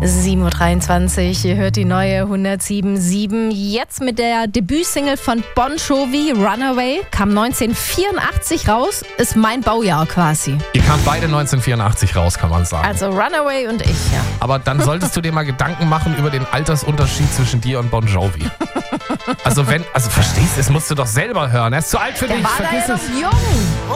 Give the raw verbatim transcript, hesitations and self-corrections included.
sieben Uhr dreiundzwanzig, ihr hört die neue hundertsieben Komma sieben. Jetzt mit der Debütsingle von Bon Jovi, Runaway, kam neunzehnhundertvierundachtzig raus, ist mein Baujahr quasi. Ihr kamt beide neunzehnhundertvierundachtzig raus, kann man sagen. Also Runaway und ich, ja. Aber dann solltest du dir mal Gedanken machen über den Altersunterschied zwischen dir und Bon Jovi. Also wenn, also verstehst du, das musst du doch selber hören. Er ist zu alt für Der dich, war da vergiss ja es. noch jung.